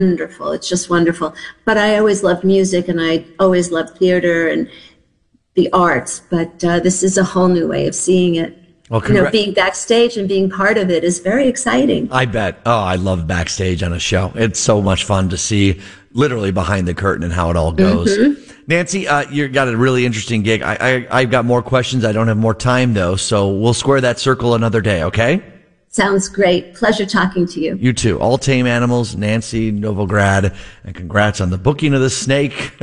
wonderful. It's just wonderful. But I always loved music, and I always loved theater and the arts. But this is a whole new way of seeing it. Well, being backstage and being part of it is very exciting. I bet. Oh, I love backstage on a show. It's so much fun to see literally behind the curtain and how it all goes. Mm-hmm. Nancy, you got a really interesting gig. I've got more questions. I don't have more time, though, so we'll square that circle another day, okay? Sounds great. Pleasure talking to you. You too. All Tame Animals, Nancy Novograd, and congrats on the booking of the Snake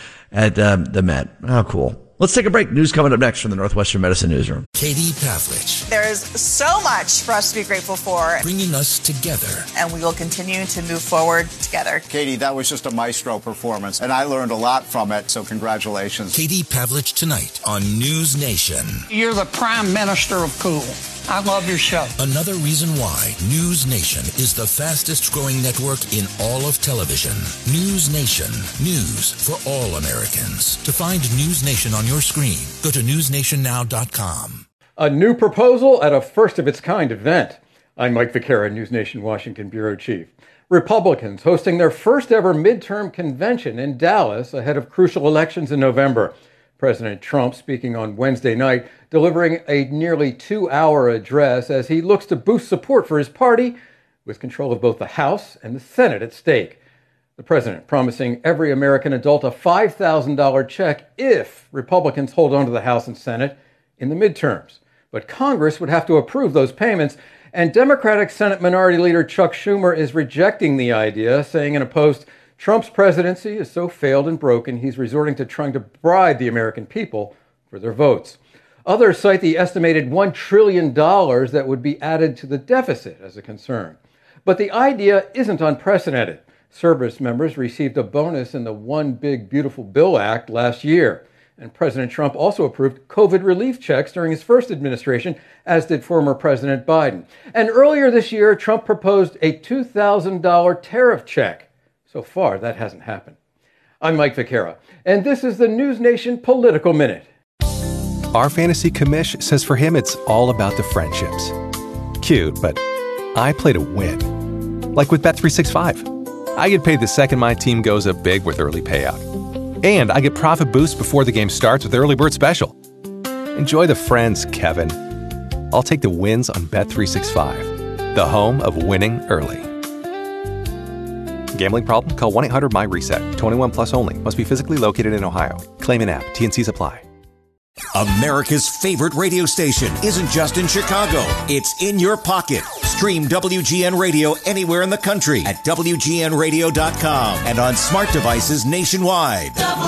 at the Met. Oh, cool. Let's take a break. News coming up next from the Northwestern Medicine Newsroom. Katie Pavlich. There is so much for us to be grateful for. Bringing us together. And we will continue to move forward together. Katie, that was just a maestro performance, and I learned a lot from it, so congratulations. Katie Pavlich tonight on News Nation. You're the prime minister of cool. I love your show. Another reason why News Nation is the fastest growing network in all of television. News Nation. News for all Americans. To find News Nation on your screen, go to newsnationnow.com. A new proposal at a first-of-its-kind event. I'm Mike Vaquera, News Nation Washington Bureau Chief. Republicans hosting their first-ever midterm convention in Dallas ahead of crucial elections in November. President Trump speaking on Wednesday night, delivering a nearly 2-hour address as he looks to boost support for his party with control of both the House and the Senate at stake. The president promising every American adult a $5,000 check if Republicans hold on to the House and Senate in the midterms. But Congress would have to approve those payments, and Democratic Senate Minority Leader Chuck Schumer is rejecting the idea, saying in a post, Trump's presidency is so failed and broken, he's resorting to trying to bribe the American people for their votes. Others cite the estimated $1 trillion that would be added to the deficit as a concern. But the idea isn't unprecedented. Service members received a bonus in the One Big Beautiful Bill Act last year. And President Trump also approved COVID relief checks during his first administration, as did former President Biden. And earlier this year, Trump proposed a $2,000 tariff check. So far, that hasn't happened. I'm Mike Vaquera, and this is the News Nation Political Minute. Our fantasy commish says for him it's all about the friendships. Cute, but I play to win. Like with Bet365. I get paid the second my team goes up big with early payout. And I get profit boost before the game starts with Early Bird Special. Enjoy the friends, Kevin. I'll take the wins on Bet365, the home of winning early. Gambling problem? Call 1-800-MY-RESET. 21 plus only. Must be physically located in Ohio. Claim an app. T&Cs apply. America's favorite radio station isn't just in Chicago. It's in your pocket. Stream WGN Radio anywhere in the country at WGNradio.com and on smart devices nationwide.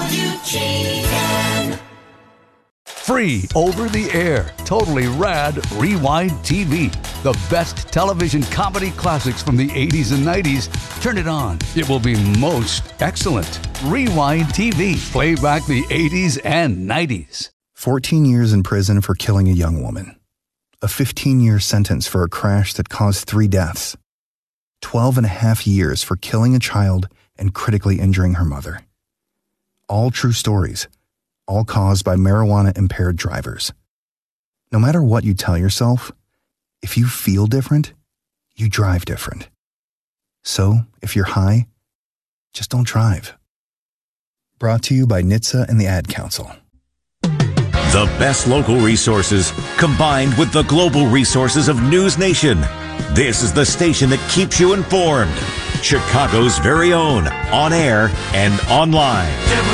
WGN. Free over the air, totally rad Rewind TV. The best television comedy classics from the 80s and 90s. Turn it on. It will be most excellent. Rewind TV. Play back the 80s and 90s. 14 years in prison for killing a young woman. A 15-year sentence for a crash that caused 3 deaths. 12 and a half years for killing a child and critically injuring her mother. All true stories. All caused by marijuana-impaired drivers. No matter what you tell yourself, if you feel different, you drive different. So, if you're high, just don't drive. Brought to you by NHTSA and the Ad Council. The best local resources combined with the global resources of News Nation. This is the station that keeps you informed. Chicago's very own, on air and online.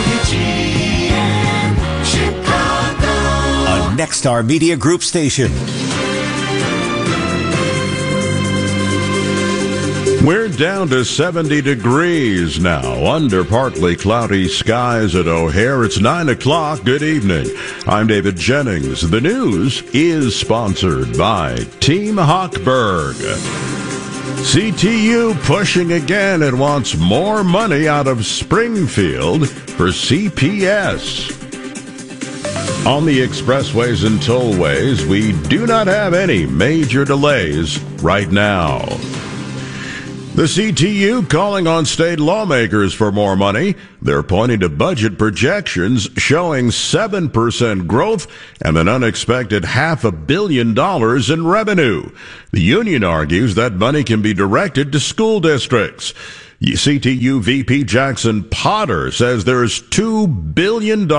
WGN Chicago. A Nexstar Media Group station. We're down to 70 degrees now, under partly cloudy skies at O'Hare. It's 9 o'clock. Good evening. I'm David Jennings. The news is sponsored by Team Hochberg. CTU pushing again. It wants more money out of Springfield for CPS. On the expressways and tollways, we do not have any major delays right now. The CTU calling on state lawmakers for more money. They're pointing to budget projections showing 7% growth and an unexpected $500 million in revenue. The union argues that money can be directed to school districts. CTU VP Jackson Potter says there's $2 billion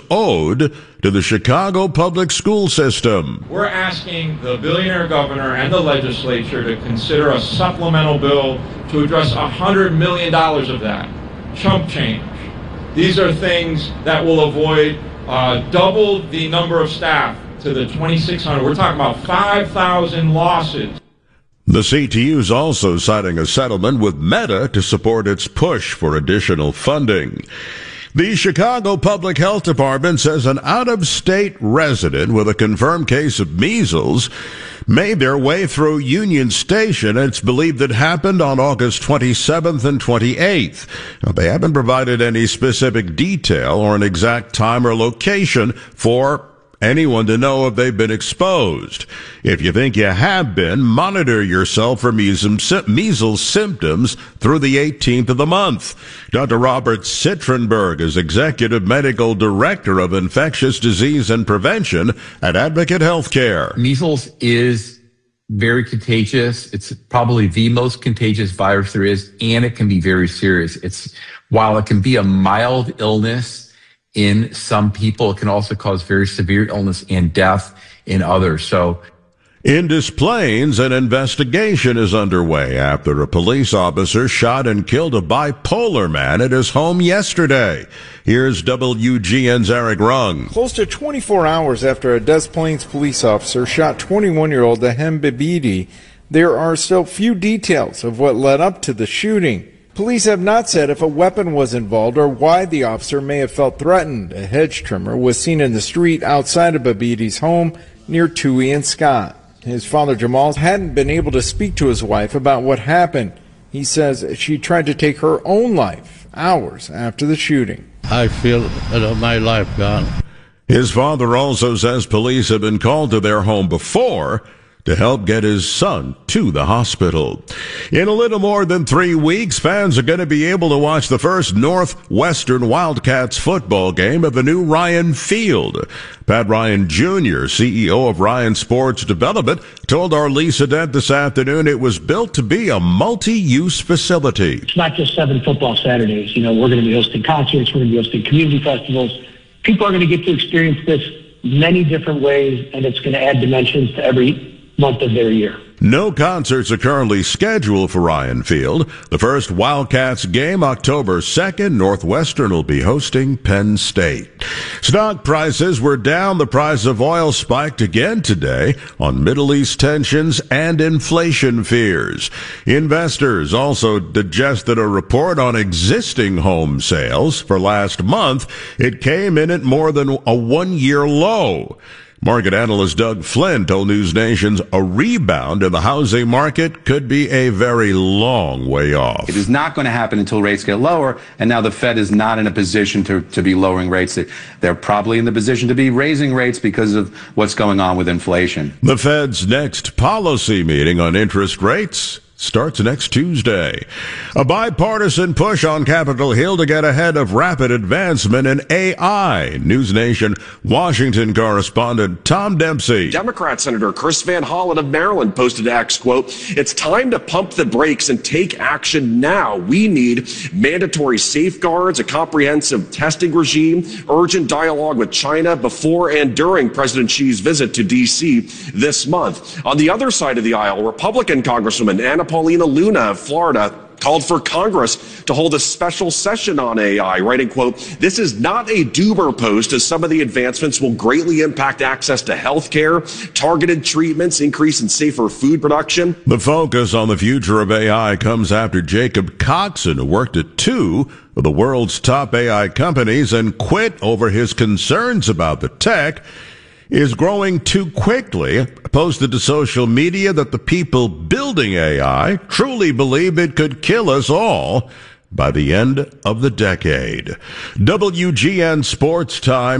owed to the Chicago public school system. We're asking the billionaire governor and the legislature to consider a supplemental bill to address $100 million of that. Chump change. These are things that will avoid double the number of staff to the 2,600. We're talking about 5,000 lawsuits. The CTU is also citing a settlement with Meta to support its push for additional funding. The Chicago Public Health Department says an out-of-state resident with a confirmed case of measles made their way through Union Station. It's believed it happened on August 27th and 28th. Now, they haven't provided any specific detail or an exact time or location for anyone to know if they've been exposed. If you think you have been, monitor yourself for measles symptoms through the 18th of the month. Dr. Robert Citrenberg is Executive Medical Director of Infectious Disease and Prevention at Advocate Healthcare. Measles is very contagious. It's probably the most contagious virus there is, and it can be very serious. While it can be a mild illness in some people, it can also cause very severe illness and death in others. So, in Des Plaines, an investigation is underway after a police officer shot and killed a bipolar man at his home yesterday. Here's WGN's Eric Rung. Close to 24 hours after a Des Plaines police officer shot 21-year-old Ahem Bibidi, there are still few details of what led up to the shooting. Police have not said if a weapon was involved or why the officer may have felt threatened. A hedge trimmer was seen in the street outside of Bibidi's home near Toohey and Scott. His father, Jamal, hadn't been able to speak to his wife about what happened. He says she tried to take her own life hours after the shooting. I feel my life gone. His father also says police have been called to their home before to help get his son to the hospital. In a little more than 3 weeks, fans are going to be able to watch the first Northwestern Wildcats football game at the new Ryan Field. Pat Ryan Jr., CEO of Ryan Sports Development, told our Lisa Dent this afternoon it was built to be a multi-use facility. It's not just 7 football Saturdays. We're going to be hosting concerts, we're going to be hosting community festivals. People are going to get to experience this many different ways, and it's going to add dimensions to every month of their year. No concerts are currently scheduled for Ryan Field. The first Wildcats game, October 2nd. Northwestern will be hosting Penn State. Stock prices were down. The price of oil spiked again today on Middle East tensions and inflation fears. Investors also digested a report on existing home sales. For last month, it came in at more than a one-year low. Market analyst Doug Flynn told News Nation's a rebound in the housing market could be a very long way off. It is not going to happen until rates get lower, and now the Fed is not in a position to be lowering rates. They're probably in the position to be raising rates because of what's going on with inflation. The Fed's next policy meeting on interest rates starts next Tuesday. A bipartisan push on Capitol Hill to get ahead of rapid advancement in AI. News Nation Washington correspondent Tom Dempsey. Democrat Senator Chris Van Hollen of Maryland posted to X, quote, "It's time to pump the brakes and take action now. We need mandatory safeguards, a comprehensive testing regime, urgent dialogue with China before and during President Xi's visit to D.C. this month." On the other side of the aisle, Republican Congresswoman Anna Paulina Luna of Florida called for Congress to hold a special session on AI, writing, quote, "This is not a doomer post, as some of the advancements will greatly impact access to health care, targeted treatments, increase in safer food production." The focus on the future of AI comes after Jacob Coxon, who worked at 2 of the world's top AI companies and quit over his concerns about the tech is growing too quickly, posted to social media that the people building AI truly believe it could kill us all by the end of the decade. WGN Sports Time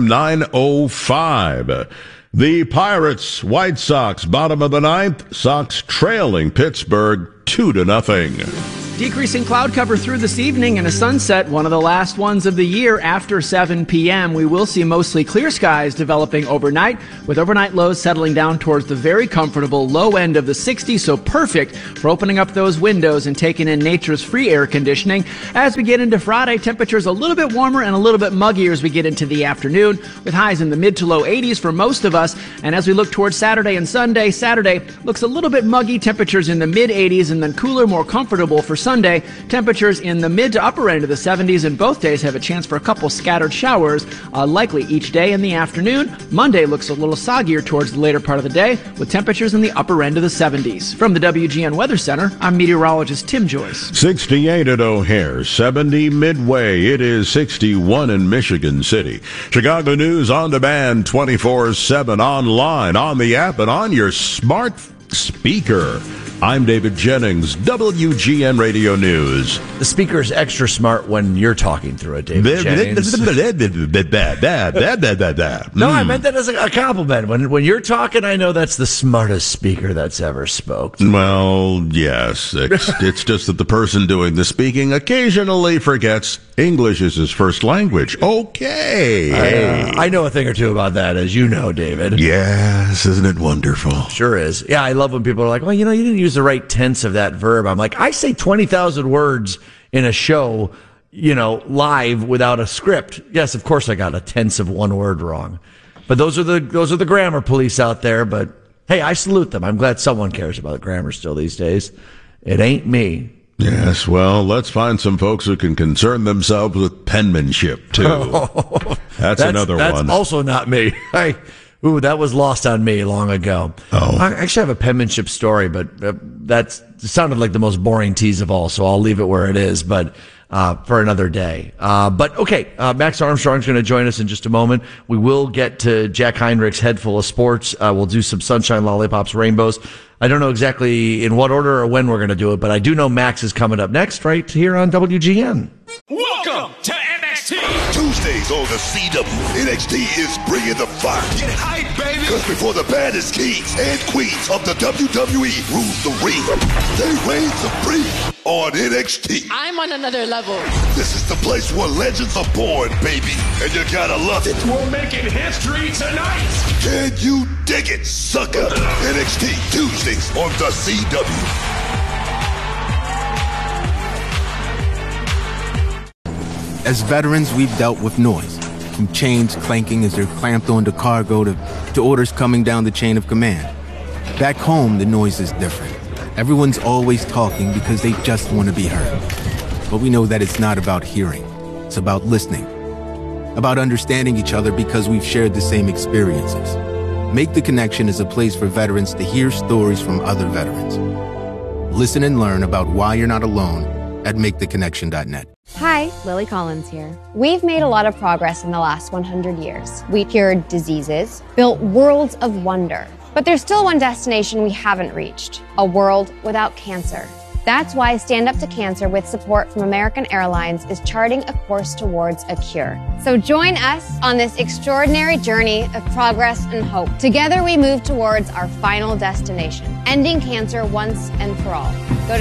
9:05. The Pirates, White Sox, bottom of the 9th. Sox trailing Pittsburgh 2-0. Decreasing cloud cover through this evening and a sunset, one of the last ones of the year after 7 p.m. We will see mostly clear skies developing overnight, with overnight lows settling down towards the very comfortable low end of the 60s, so perfect for opening up those windows and taking in nature's free air conditioning. As we get into Friday, temperatures a little bit warmer and a little bit muggier as we get into the afternoon, with highs in the mid to low 80s for most of us. And as we look towards Saturday and Sunday, Saturday looks a little bit muggy, temperatures in the mid 80s, and then cooler, more comfortable for Sunday. Temperatures in the mid to upper end of the 70s, and both days have a chance for a couple scattered showers, likely each day in the afternoon. Monday looks a little soggier towards the later part of the day, with temperatures in the upper end of the 70s. From the WGN Weather Center, I'm meteorologist Tim Joyce. 68 at O'Hare, 70 Midway. It is 61 in Michigan City. Chicago News on demand 24/7 online, on the app, and on your smart speaker. I'm David Jennings, WGN Radio News. The speaker is extra smart when you're talking through it, David Jennings. No, I meant that as a compliment. When you're talking, I know that's the smartest speaker that's ever spoke. Well, yes. It's just that the person doing the speaking occasionally forgets English is his first language. Okay. I know a thing or two about that, as you know, David. Yes, isn't it wonderful? Sure is. Yeah, I love when people are like, well, you didn't use the right tense of that verb. I'm like, I say 20,000 words in a show, live without a script. Yes, of course I got a tense of one word wrong. But those are the grammar police out there. But hey, I salute them. I'm glad someone cares about grammar still these days. It ain't me. Yes, well, let's find some folks who can concern themselves with penmanship, too. That's another one. That's also not me. That was lost on me long ago. Oh. I actually have a penmanship story, but that sounded like the most boring tease of all, so I'll leave it where it is, but for another day. But okay, Max Armstrong's going to join us in just a moment. We will get to Jack Heinrich's Head Full of Sports. We'll do some sunshine, lollipops, rainbows. I don't know exactly in what order or when we're going to do it, but I do know Max is coming up next right here on WGN. Welcome to NXT. Tuesdays on the CW. NXT is bringing the fire. Get hype, baby. Because before the baddest kings and queens of the WWE rules the ring, they reign supreme on NXT. I'm on another level. This is the place where legends are born, baby. And you gotta love it. We're making history tonight. Can you dig it, sucker? NXT Tuesdays on the CW. As veterans, we've dealt with noise, from chains clanking as they're clamped onto cargo to orders coming down the chain of command. Back home, the noise is different. Everyone's always talking because they just want to be heard. But we know that it's not about hearing. It's about listening. About understanding each other because we've shared the same experiences. Make the Connection is a place for veterans to hear stories from other veterans. Listen and learn about why you're not alone at maketheconnection.net. Hi, Lily Collins here. We've made a lot of progress in the last 100 years. We cured diseases, built worlds of wonder. But there's still one destination we haven't reached, a world without cancer. That's why Stand Up to Cancer, with support from American Airlines, is charting a course towards a cure. So join us on this extraordinary journey of progress and hope. Together we move towards our final destination, ending cancer once and for all. Go to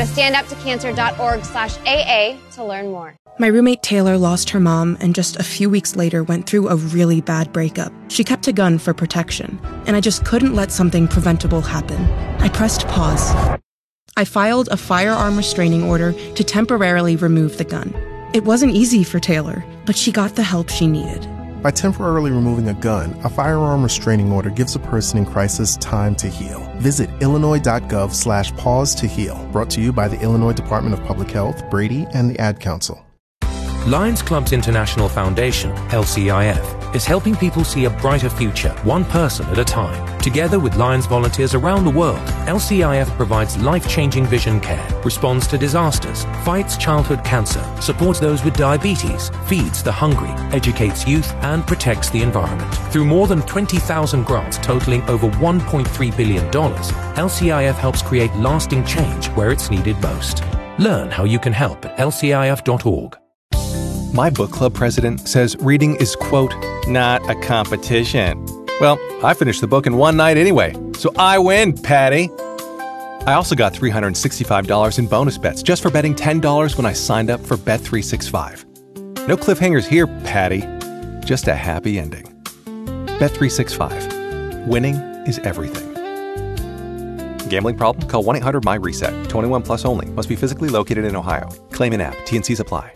standuptocancer.org/AA to learn more. My roommate Taylor lost her mom and just a few weeks later went through a really bad breakup. She kept a gun for protection, and I just couldn't let something preventable happen. I pressed pause. I filed a firearm restraining order to temporarily remove the gun. It wasn't easy for Taylor, but she got the help she needed. By temporarily removing a gun, a firearm restraining order gives a person in crisis time to heal. Visit illinois.gov/pause to heal. Brought to you by the Illinois Department of Public Health, Brady, and the Ad Council. Lions Club's International Foundation, LCIF, is helping people see a brighter future, one person at a time. Together with Lions volunteers around the world, LCIF provides life-changing vision care, responds to disasters, fights childhood cancer, supports those with diabetes, feeds the hungry, educates youth, and protects the environment. Through more than 20,000 grants totaling over $1.3 billion, LCIF helps create lasting change where it's needed most. Learn how you can help at lcif.org. My book club president says reading is, quote, not a competition. Well, I finished the book in one night anyway, so I win, Patty. I also got $365 in bonus bets just for betting $10 when I signed up for Bet365. No cliffhangers here, Patty. Just a happy ending. Bet365. Winning is everything. Gambling problem? Call 1-800-MY-RESET. 21 plus only. Must be physically located in Ohio. Claim in app. T&Cs apply.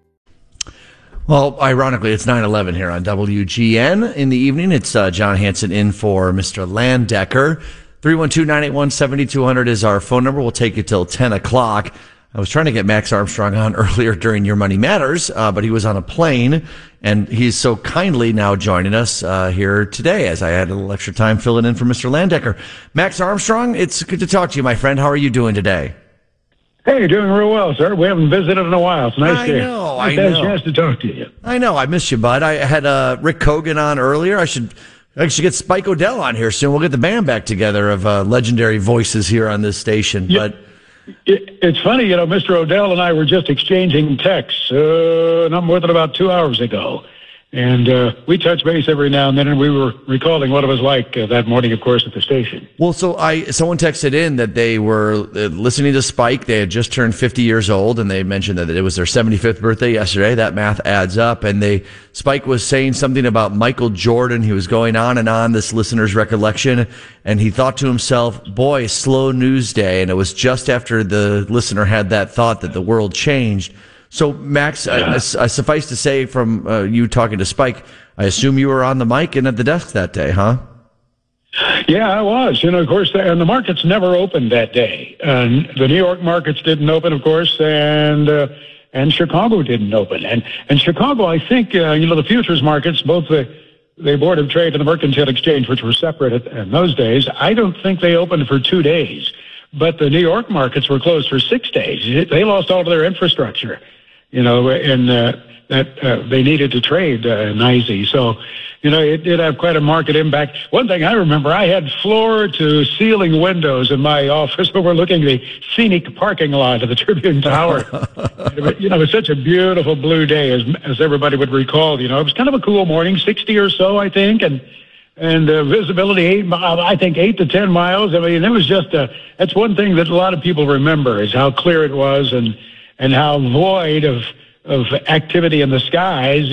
Well, ironically, it's 9/11 here on WGN in the evening. It's John Hanson in for Mr. Landecker. 312-981-7200 is our phone number. We'll take you till 10 o'clock. I was trying to get Max Armstrong on earlier during Your Money Matters, but he was on a plane, and he's so kindly now joining us here today as I had a little extra time filling in for Mr. Landecker. Max Armstrong, it's good to talk to you, my friend. How are you doing today? Hey, doing real well, sir. We haven't visited in a while. It's nice to I have a chance to talk to you. I know. I miss you, bud. I had Rick Cogan on earlier. I should get Spike O'Dell on here soon. We'll get the band back together of legendary voices here on this station. Yeah. But it's funny, Mr. O'Dell and I were just exchanging texts not more than about 2 hours ago. And we touch base every now and then, and we were recalling what it was like that morning, of course, at the station. Well, someone texted in that they were listening to Spike. They had just turned 50 years old, and they mentioned that it was their 75th birthday yesterday. That math adds up. And Spike was saying something about Michael Jordan. He was going on, this listener's recollection, and he thought to himself, boy, slow news day. And it was just after the listener had that thought that the world changed. So, Max, suffice to say from you talking to Spike, I assume you were on the mic and at the desk that day, huh? Yeah, I was. Of course, and the markets never opened that day. The New York markets didn't open, of course, and Chicago didn't open. And Chicago, I think, the futures markets, both the Board of Trade and the Mercantile Exchange, which were separate in those days, I don't think they opened for 2 days. But the New York markets were closed for 6 days. They lost all of their infrastructure. And that they needed to trade NYSE. So, it did have quite a market impact. One thing I remember, I had floor-to-ceiling windows in my office overlooking the scenic parking lot of the Tribune Tower. It was such a beautiful blue day, as everybody would recall. It was kind of a cool morning, 60 or so, I think, and visibility 8 to 10 miles. I mean, it was just that's one thing that a lot of people remember is how clear it was and how void of activity in the skies,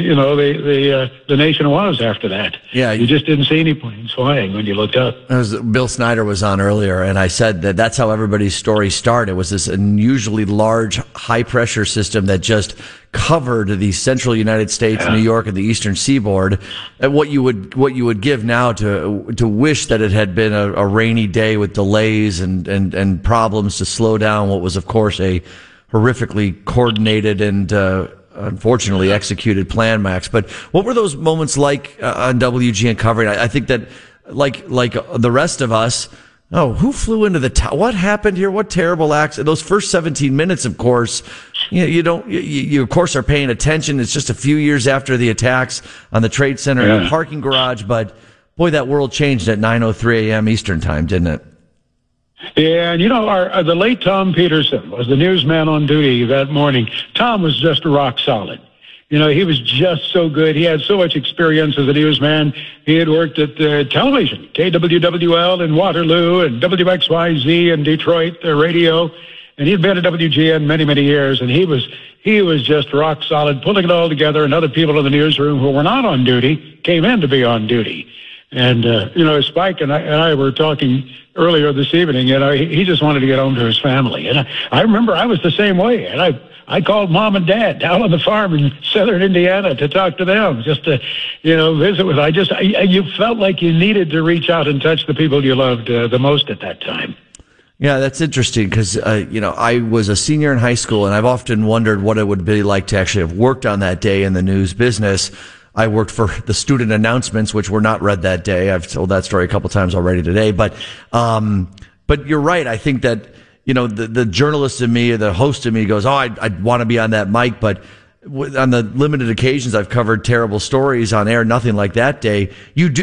the nation was after that. Yeah. You just didn't see any planes flying when you looked up. Bill Snyder was on earlier, and I said that's how everybody's story started. It was this unusually large, high-pressure system that just covered the central United States, New York, and the eastern seaboard. And what you would give now to wish that it had been a rainy day with delays and problems to slow down what was, of course, a horrifically coordinated and unfortunately executed plan, Max. But what were those moments like on WGN covering? I think that like the rest of us, who flew into the tower? What happened here? What terrible accident? Those first 17 minutes, of course, you of course are paying attention. It's just a few years after the attacks on the Trade Center and the parking garage, but boy, that world changed at 9:03 a.m. Eastern time, didn't it? Yeah, and the late Tom Peterson was the newsman on duty that morning. Tom was just rock solid. He was just so good. He had so much experience as a newsman. He had worked at television, KWWL in Waterloo and WXYZ in Detroit radio, and he'd been at WGN many, many years, and he was just rock solid, pulling it all together, and other people in the newsroom who were not on duty came in to be on duty. And, Spike and I were talking earlier this evening, he just wanted to get home to his family. And I remember I was the same way. And I called Mom and Dad down on the farm in southern Indiana to talk to them, just to, visit with. You felt like you needed to reach out and touch the people you loved the most at that time. Yeah, that's interesting because, I was a senior in high school, and I've often wondered what it would be like to actually have worked on that day in the news business. I worked for the student announcements, which were not read that day. I've told that story a couple times already today. But you're right. I think that, the journalist in me, the host in me goes, I'd want to be on that mic. But on the limited occasions I've covered terrible stories on air, nothing like that day.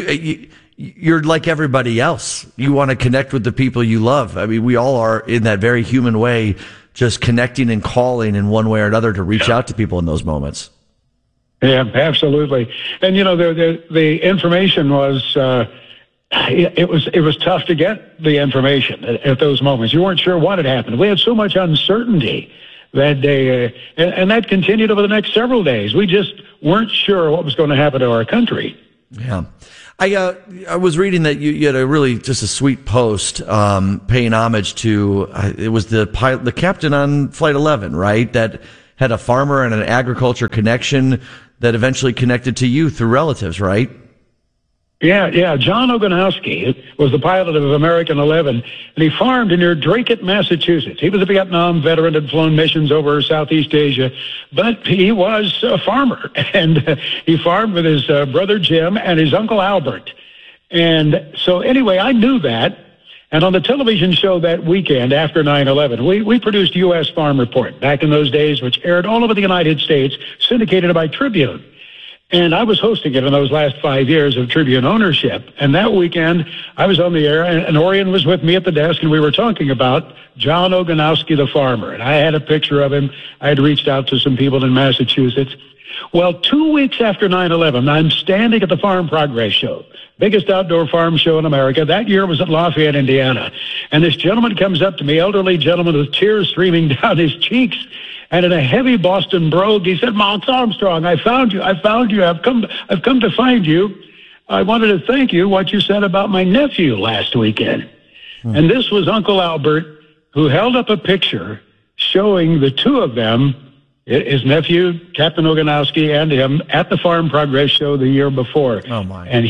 You're like everybody else. You want to connect with the people you love. I mean, we all are in that very human way, just connecting and calling in one way or another to reach out to people in those moments. Yeah, absolutely. And, the information was it was tough to get the information at those moments. You weren't sure what had happened. We had so much uncertainty that day, and that continued over the next several days. We just weren't sure what was going to happen to our country. Yeah. I was reading that you had a really just a sweet post paying homage to it was the pilot, the captain on Flight 11, right? That had a farmer and an agriculture connection that eventually connected to you through relatives, right? Yeah. John Ogonowski was the pilot of American 11, and he farmed near Dracut, Massachusetts. He was a Vietnam veteran, had flown missions over Southeast Asia, but he was a farmer, and he farmed with his brother Jim and his uncle Albert. And so anyway, I knew that, and on the television show that weekend after 9/11, we produced U.S. Farm Report back in those days, which aired all over the United States, syndicated by Tribune. And I was hosting it in those last 5 years of Tribune ownership. And that weekend, I was on the air, and Orion was with me at the desk, and we were talking about John Ogonowski, the farmer. And I had a picture of him. I had reached out to some people in Massachusetts. Well, 2 weeks after 9/11, I'm standing at the Farm Progress Show, biggest outdoor farm show in America. That year was at Lafayette, Indiana. And this gentleman comes up to me, elderly gentleman with tears streaming down his cheeks. And in a heavy Boston brogue, he said, "Max Armstrong, I found you. I've come to find you. I wanted to thank you what you said about my nephew last weekend." And this was Uncle Albert, who held up a picture showing the two of them, his nephew, Captain Ogonowski, and him at the Farm Progress Show the year before. Oh my. And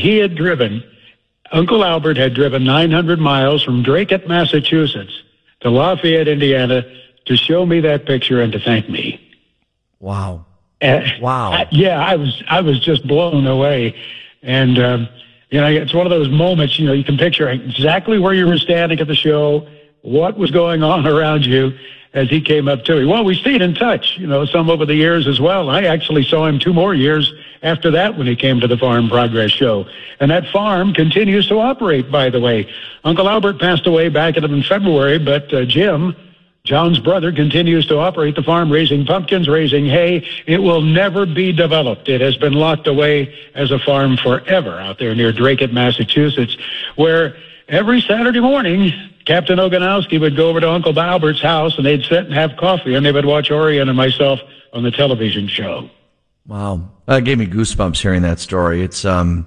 Uncle Albert had driven 900 miles from Dracut, Massachusetts to Lafayette, Indiana, to show me that picture and to thank me. Wow. Wow. I was just blown away. And, it's one of those moments, you can picture exactly where you were standing at the show, what was going on around you as he came up to me. Well, we stayed in touch, some over the years as well. I actually saw him 2 more years after that when he came to the Farm Progress Show. And that farm continues to operate, by the way. Uncle Albert passed away back in February, but Jim, John's brother, continues to operate the farm, raising pumpkins, raising hay. It will never be developed. It has been locked away as a farm forever out there near Dracut, Massachusetts, where every Saturday morning, Captain Ogonowski would go over to Uncle Albert's house, and they'd sit and have coffee, and they would watch Orion and myself on the television show. Wow. That gave me goosebumps hearing that story. It's,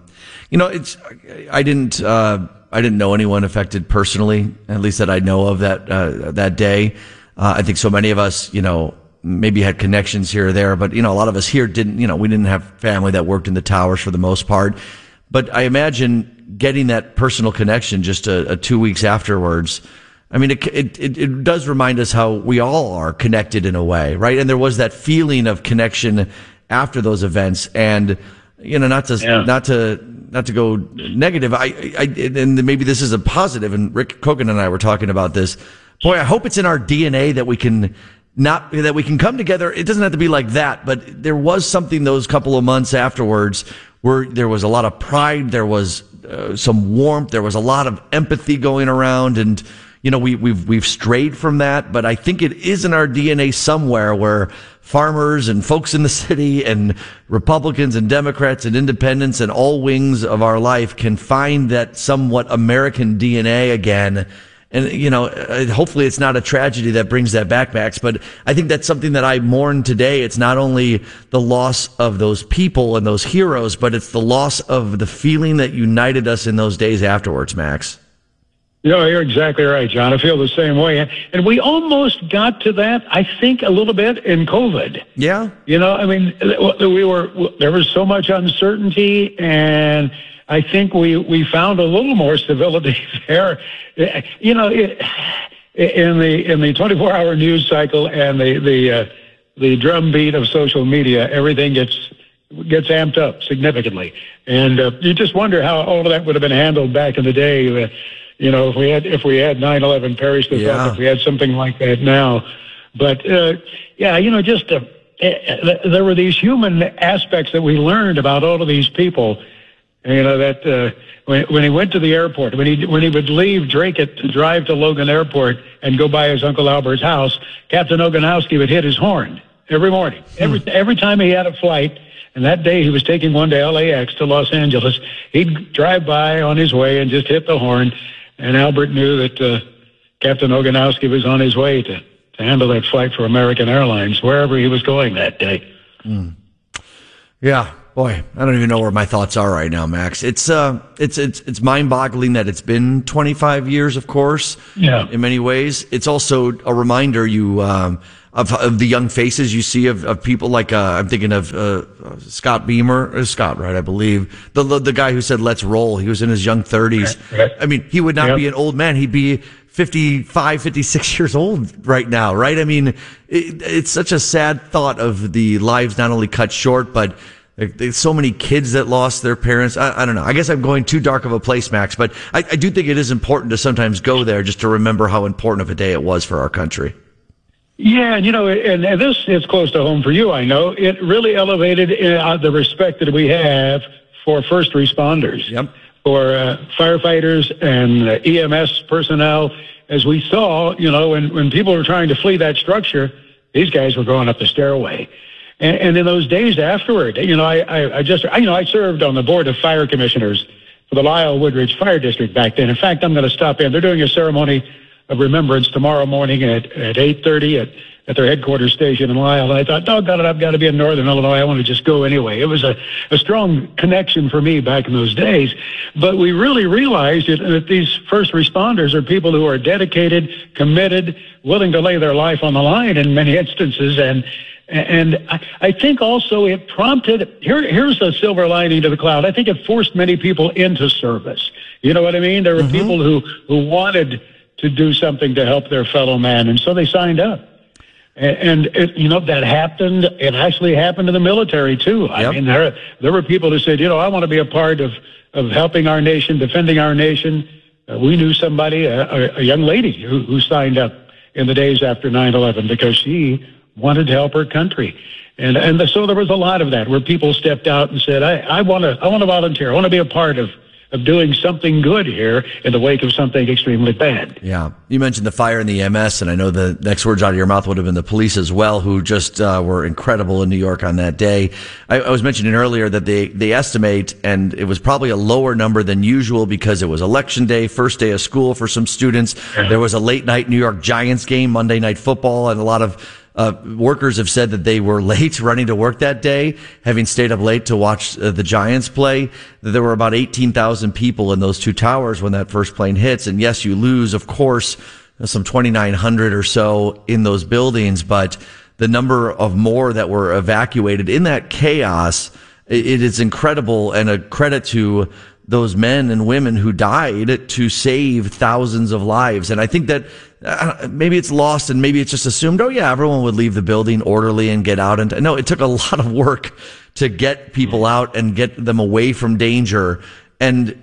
I didn't know anyone affected personally, at least that I know of that day. I think so many of us, maybe had connections here or there, but, a lot of us here didn't, we didn't have family that worked in the towers for the most part. But I imagine getting that personal connection just 2 weeks afterwards. I mean, it does remind us how we all are connected in a way, right? And there was that feeling of connection after those events. And, not to go negative. And maybe this is a positive. And Rick Kogan and I were talking about this. Boy, I hope it's in our DNA that we can come together. It doesn't have to be like that, but there was something those couple of months afterwards where there was a lot of pride. There was some warmth. There was a lot of empathy going around. And, we've strayed from that, but I think it is in our DNA somewhere where farmers and folks in the city and Republicans and Democrats and independents and all wings of our life can find that somewhat American DNA again. And, hopefully it's not a tragedy that brings that back, Max, but I think that's something that I mourn today. It's not only the loss of those people and those heroes, but it's the loss of the feeling that united us in those days afterwards, Max. You're exactly right, John. I feel the same way. And we almost got to that, I think, a little bit in COVID. Yeah. There was so much uncertainty, and I think we found a little more civility there. In the 24-hour news cycle and the drumbeat of social media, everything gets amped up significantly. And you just wonder how all of that would have been handled back in the day. If we had 9/11 Parish the if we had something like that now. But, there were these human aspects that we learned about all of these people. That when he went to the airport, when he would leave Dracut to drive to Logan Airport and go by his Uncle Albert's house, Captain Ogonowski would hit his horn every morning. Every time he had a flight, And that day he was taking one to LAX to Los Angeles. He'd drive by on his way and just hit the horn. And Albert knew that Captain Oganowski was on his way to handle that flight for American Airlines, wherever he was going that day. Mm. Yeah, boy, I don't even know where my thoughts are right now, Max. It's mind-boggling that it's been 25 years, of course. Yeah. In many ways, it's also a reminder of the young faces you see of people like I'm thinking of Scott Beamer, Scott, right? I believe the guy who said "Let's roll." He was in his young 30s. Right. I mean, he would not be an old man. He'd be 55, 56 years old right now, right? I mean, it's such a sad thought of the lives not only cut short, but there's so many kids that lost their parents. I don't know. I guess I'm going too dark of a place, Max, but I do think it is important to sometimes go there just to remember how important of a day it was for our country. Yeah, and this is close to home for you, I know. It really elevated the respect that we have for first responders, for firefighters and EMS personnel. As we saw, when people were trying to flee that structure, these guys were going up the stairway. And in those days afterward, I served on the board of fire commissioners for the Lyle Woodridge Fire District back then. In fact, I'm going to stop in. They're doing a ceremony of remembrance tomorrow morning at 8:30 at their headquarters station in Lyle. And I thought, doggone it, I've got to be in Northern Illinois. I want to just go anyway. It was a strong connection for me back in those days. But we really realized that these first responders are people who are dedicated, committed, willing to lay their life on the line in many instances. And I think also it prompted, here's the silver lining to the cloud. I think it forced many people into service. You know what I mean? There were people who wanted to do something to help their fellow man, and so they signed up. And that happened. It actually happened in the military too. I mean, there were people who said, I want to be a part of helping our nation, defending our nation. We knew somebody, a young lady who signed up in the days after 9/11 because she wanted to help her country. And so there was a lot of that where people stepped out and said, I want to volunteer. I want to be a part of doing something good here in the wake of something extremely bad. Yeah. You mentioned the fire and the EMS, and I know the next words out of your mouth would have been the police as well, who just were incredible in New York on that day. I was mentioning earlier that they estimate, and it was probably a lower number than usual because it was election day, first day of school for some students. There was a late night New York Giants game, Monday Night Football, and a lot of workers have said that they were late running to work that day, having stayed up late to watch the Giants play. There were about 18,000 people in those two towers when that first plane hits. And yes, you lose, of course, some 2,900 or so in those buildings, but the number of more that were evacuated in that chaos, it is incredible, and a credit to those men and women who died to save thousands of lives. And I think that maybe it's lost and maybe it's just assumed, everyone would leave the building orderly and get out. And no, it took a lot of work to get people out and get them away from danger. And,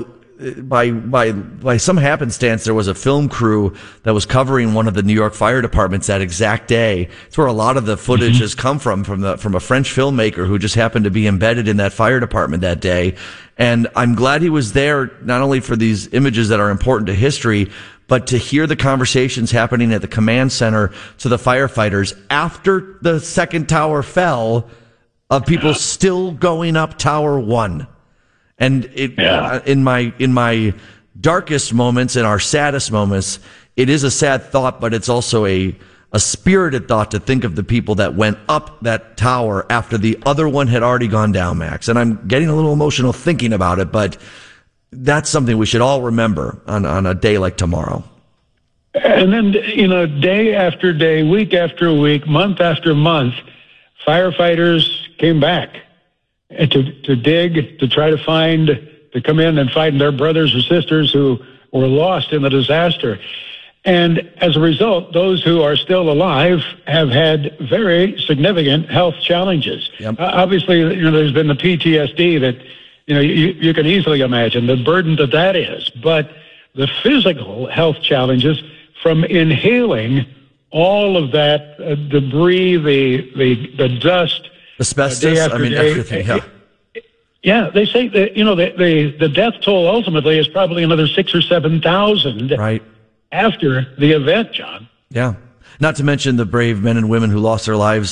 by some happenstance, there was a film crew that was covering one of the New York fire departments that exact day. It's where a lot of the footage has come from a French filmmaker who just happened to be embedded in that fire department that day. And I'm glad he was there, not only for these images that are important to history, but to hear the conversations happening at the command center to the firefighters after the second tower fell, of people still going up Tower 1. And in my darkest moments, in our saddest moments, it is a sad thought, but it's also a spirited thought to think of the people that went up that tower after the other one had already gone down, Max. And I'm getting a little emotional thinking about it, but that's something we should all remember on a day like tomorrow. And then, day after day, week after week, month after month, firefighters came back to dig, to try to come in and find their brothers or sisters who were lost in the disaster. And as a result, those who are still alive have had very significant health challenges. Obviously, there's been the PTSD that, you can easily imagine the burden that is. But the physical health challenges from inhaling all of that debris, the dust, asbestos, everything. Yeah, they say that the death toll ultimately is probably another 6,000 or 7,000. Right. After the event, John. Yeah. Not to mention the brave men and women who lost their lives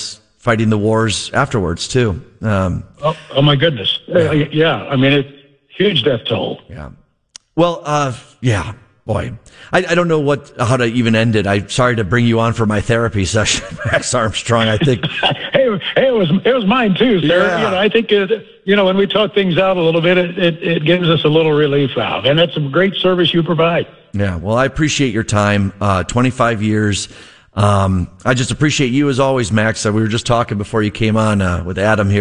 fighting the wars afterwards too. Oh my goodness. Yeah. I mean, it's huge death toll. Yeah. Well, yeah, boy, I don't know how to even end it. I'm sorry to bring you on for my therapy session, Max Armstrong. I think. Hey, it was mine too, sir. Yeah. I think when we talk things out a little bit, it gives us a little relief valve, and that's a great service you provide. Yeah. Well, I appreciate your time. 25 years. I just appreciate you as always, Max. We were just talking before you came on with Adam here.